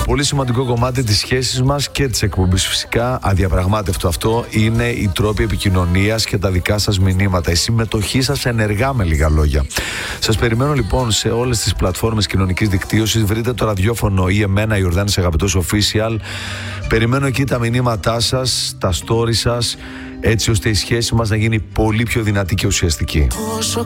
πολύ σημαντικό κομμάτι της σχέσης μας και της εκπομπής, φυσικά, αδιαπραγμάτευτο αυτό, είναι οι τρόποι επικοινωνίας και τα δικά σας μηνύματα, η συμμετοχή σας ενεργά, με λίγα λόγια. Σας περιμένω λοιπόν σε όλες τις πλατφόρμες κοινωνικής δικτύωσης. Βρείτε το ραδιόφωνο ή εμένα, Ιορδάνης Αγαπητός Official. Περιμένω εκεί τα μηνύματά σας, τα story σας, έτσι ώστε η σχέση μας να γίνει πολύ πιο δυνατή και ουσιαστική. Πόσο